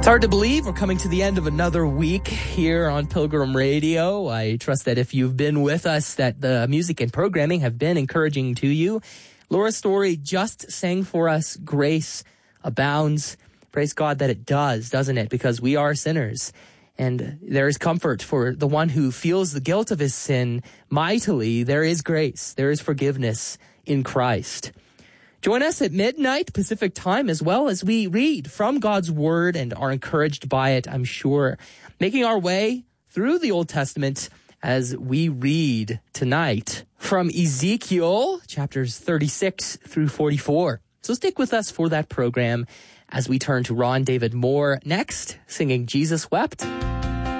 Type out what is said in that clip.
It's hard to believe we're coming to the end of another week here on Pilgrim Radio. I trust that if you've been with us, that the music and programming have been encouraging to you. Laura Story just sang for us, Grace Abounds. Praise God that it does, doesn't it? Because we are sinners. And there is comfort for the one who feels the guilt of his sin mightily. There is grace. There is forgiveness in Christ. Join us at midnight Pacific time as well as we read from God's Word and are encouraged by it, I'm sure. Making our way through the Old Testament as we read tonight from Ezekiel chapters 36 through 44. So stick with us for that program as we turn to Ron David Moore next, singing Jesus Wept.